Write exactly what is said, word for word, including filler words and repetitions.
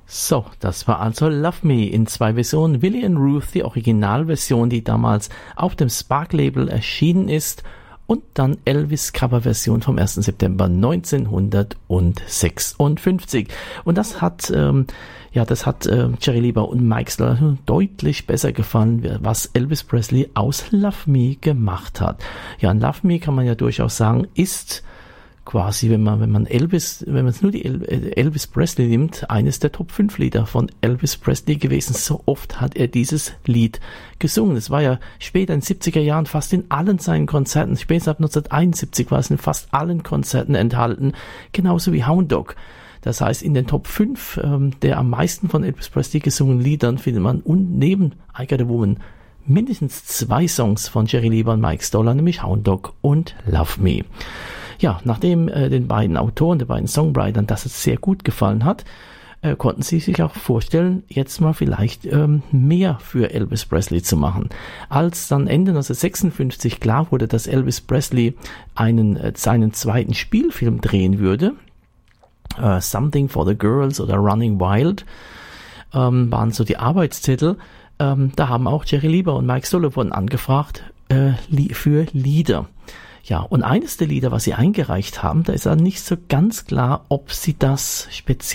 So, das war also Love Me in zwei Versionen. Willie and Ruth, die Originalversion, die damals auf dem Spark-Label erschienen ist, und dann Elvis Coverversion vom ersten September neunzehnhundertsechsundfünfzig. Und das hat, ähm, ja, das hat äh, Jerry Lieber und Mike Stoller deutlich besser gefallen, was Elvis Presley aus Love Me gemacht hat. Ja, und Love Me kann man ja durchaus sagen, ist quasi, wenn man, wenn man Elvis, wenn man es nur die Elvis Presley nimmt, eines der Top fünf Lieder von Elvis Presley gewesen. So oft hat er dieses Lied gesungen. Es war ja später in den siebziger Jahren fast in allen seinen Konzerten, später ab neunzehnhunderteinundsiebzig war es in fast allen Konzerten enthalten, genauso wie Hound Dog. Das heißt, in den Top fünf ähm, der am meisten von Elvis Presley gesungenen Liedern findet man und neben I Got a Woman mindestens zwei Songs von Jerry Lieber und Mike Stoller, nämlich Hound Dog und Love Me. Ja, nachdem äh, den beiden Autoren, den beiden Songwritern das jetzt sehr gut gefallen hat, äh, konnten sie sich auch vorstellen, jetzt mal vielleicht ähm, mehr für Elvis Presley zu machen. Als dann Ende neunzehnhundertsechsundfünfzig klar wurde, dass Elvis Presley einen, äh, seinen zweiten Spielfilm drehen würde, äh, Something for the Girls oder Running Wild, ähm, waren so die Arbeitstitel. Ähm, da haben auch Jerry Lieber und Mike Sullivan angefragt äh, li- für Lieder. Ja, und eines der Lieder, was sie eingereicht haben, da ist dann nicht so ganz klar, ob sie das speziell